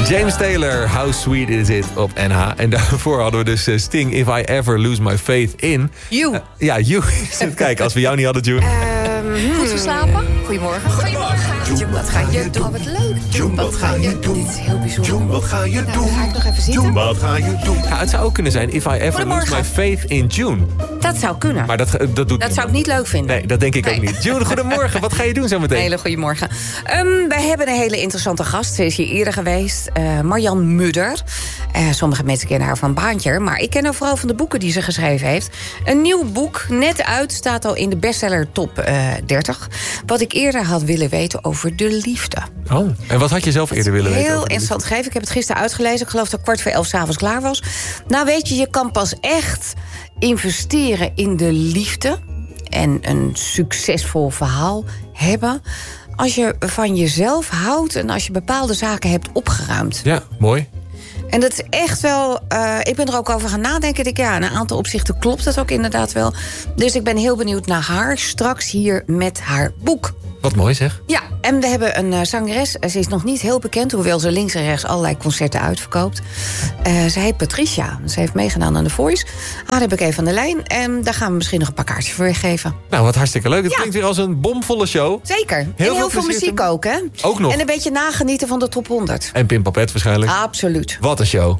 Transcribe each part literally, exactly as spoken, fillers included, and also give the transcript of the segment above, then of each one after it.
James Taylor, How Sweet Is It op N H. En daarvoor hadden we dus Sting, If I Ever Lose My Faith In. You. Uh, ja, you. Kijk, als we jou niet hadden, June. Um, Goed geslapen? Goedemorgen. Goedemorgen. June, wat ga je doen? Oh, wat leuk. June, wat ga je doen? Dit is heel bijzonder. June, wat ga je nou, doen? Dan ga ik nog even zitten. June, wat ga je doen? Ja, het zou ook kunnen zijn, If I Ever Lose My Faith In June. Dat zou kunnen. Maar dat, dat doet Dat zou ik niet leuk vinden. Nee, dat denk ik nee. ook niet. June, goedemorgen. Wat ga je doen zo meteen? Hele goedemorgen. Um, wij hebben een hele interessante gast. Ze is hier eerder geweest. Uh, Marjan Mudder. Uh, sommige mensen kennen haar van Baantje. Maar ik ken haar vooral van de boeken die ze geschreven heeft. Een nieuw boek, net uit, staat al in de bestseller top uh, dertig. Wat ik eerder had willen weten over de liefde. Oh, en wat had je zelf eerder willen weten? Heel over interessant gegeven. Ik heb het gisteren uitgelezen. Ik geloof dat kwart voor elf 's avonds klaar was. Nou weet je, je kan pas echt investeren in de liefde en een succesvol verhaal hebben als je van jezelf houdt en als je bepaalde zaken hebt opgeruimd. Ja, mooi. En dat is echt wel... Uh, ik ben er ook over gaan nadenken. Ik, ja, in een aantal opzichten klopt dat ook inderdaad wel. Dus ik ben heel benieuwd naar haar straks hier met haar boek. Wat mooi zeg. Ja, en we hebben een uh, zangeres. Ze is nog niet heel bekend, hoewel ze links en rechts allerlei concerten uitverkoopt. Uh, ze heet Patricia. Ze heeft meegedaan aan The Voice. Haar heb ik even aan de lijn. En daar gaan we misschien nog een paar kaartjes voor weggeven. Nou, wat hartstikke leuk. Het ja. klinkt weer als een bomvolle show. Zeker. Heel en veel, heel veel muziek te... ook, hè? Ook nog. En een beetje nagenieten van de top honderd. En Pim Papet waarschijnlijk. Absoluut. Wat een show.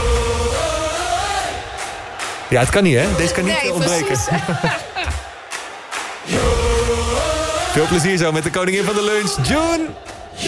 Ja, het kan niet, hè? Deze kan niet nee, ontbreken. Veel plezier zo met de koningin van de lunch, June.